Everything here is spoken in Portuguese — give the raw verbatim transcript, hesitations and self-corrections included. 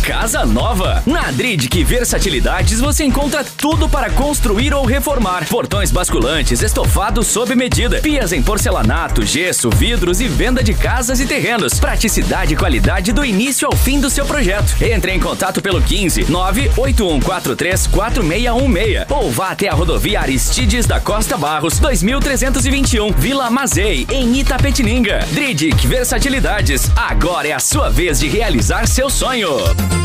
casa nova. Na Dridic Versatilidades você encontra tudo para construir ou reformar. Portões basculantes, estofados sob medida, pias em porcelanato, gesso, vidros e venda de casas e terrenos. Praticidade e qualidade do início ao fim do seu projeto. Entre em contato pelo quinze nove oito um quatro três quatro seis um seis ou vá até a rodovia Aristides da Costa Barros dois mil trezentos e vinte e um, Vila Mazei, em Itapetininga. Dridic Versatilidades, agora é a sua vez de realizar seu sonho.